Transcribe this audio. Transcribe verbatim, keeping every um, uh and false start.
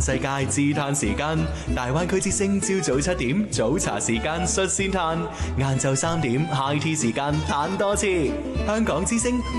世界自嘆時間，大灣區之星朝早七點早茶時間率先嘆，晏晝三點 high tea 時間嘆多次。香港之星